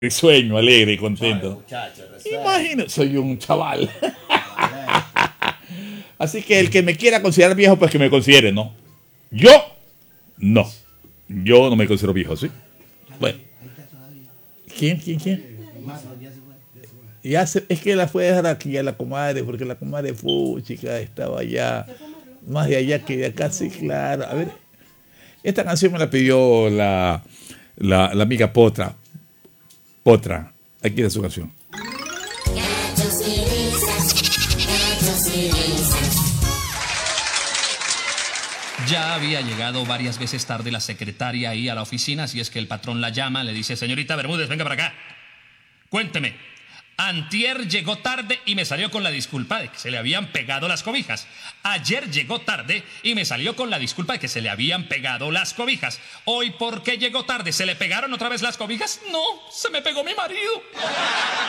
Risueño, alegre y contento. Muchacho, Imagino, soy un chaval. Así que el que me quiera considerar viejo, pues que me considere, ¿no? Yo, no. Yo no me considero viejo, ¿sí? Bueno. ¿Quién? Es que la fue a dejar aquí a la comadre, porque la comadre chica, estaba allá, más de allá que de acá, sí, claro. A ver, esta canción me la pidió la amiga Potra. Aquí está su canción. Ya había llegado varias veces tarde la secretaria ahí a la oficina, así es que el patrón la llama, le dice: señorita Bermúdez, venga para acá. Cuénteme. Antier llegó tarde y me salió con la disculpa de que se le habían pegado las cobijas. Ayer llegó tarde y me salió con la disculpa de que se le habían pegado las cobijas. Hoy, ¿por qué llegó tarde? ¿Se le pegaron otra vez las cobijas? No, se me pegó mi marido.